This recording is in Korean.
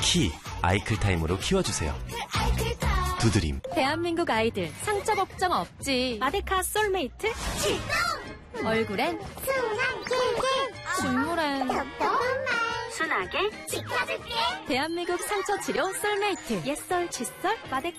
키 아이클타임으로 키워주세요. 두드림. 대한민국 아이들 상처 걱정 없지. 마데카 솔메이트 출동! 얼굴엔 순한 킬킬 눈물엔 순하게 지켜줄게. 대한민국 상처 치료 솔메이트. 옛썰 칫솔 마데카